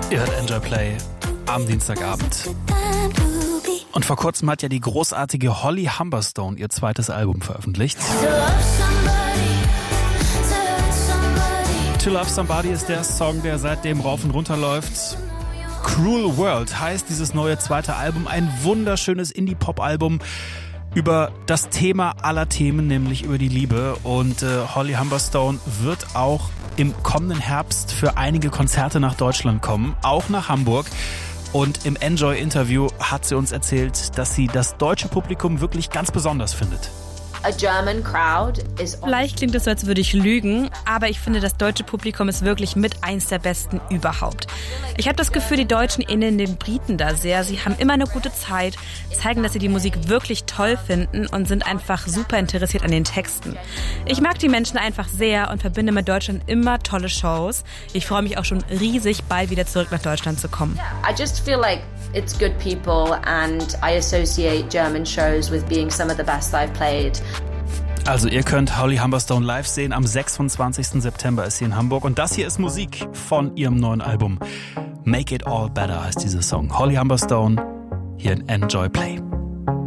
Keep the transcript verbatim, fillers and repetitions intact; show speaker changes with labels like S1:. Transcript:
S1: Ihr hört Enjoy Play am Dienstagabend. Und vor kurzem hat ja die großartige Holly Humberstone ihr zweites Album veröffentlicht. To Love Somebody ist der Song, der seitdem rauf und runter läuft. Cruel World heißt dieses neue zweite Album. Ein wunderschönes Indie-Pop-Album über das Thema aller Themen, nämlich über die Liebe. Und äh, Holly Humberstone wird auch im kommenden Herbst für einige Konzerte nach Deutschland kommen, auch nach Hamburg. Und im Enjoy-Interview hat sie uns erzählt, dass sie das deutsche Publikum wirklich ganz besonders findet.
S2: A German crowd is
S3: Vielleicht klingt es so, als würde ich lügen, aber ich finde, das deutsche Publikum ist wirklich mit eins der besten überhaupt. Ich habe das Gefühl, die Deutschen ähneln den Briten da sehr. Sie haben immer eine gute Zeit, zeigen, dass sie die Musik wirklich toll finden und sind einfach super interessiert an den Texten. Ich mag die Menschen einfach sehr und verbinde mit Deutschland immer tolle Shows. Ich freue mich auch schon riesig, bald wieder zurück nach Deutschland zu kommen.
S2: I just feel like it's good people and I associate German shows with being some of the best I've played.
S1: Also ihr könnt Holly Humberstone live sehen. Am sechsundzwanzigsten September ist sie in Hamburg. Und das hier ist Musik von ihrem neuen Album. Make It All Better heißt dieser Song. Holly Humberstone hier in Enjoy Play.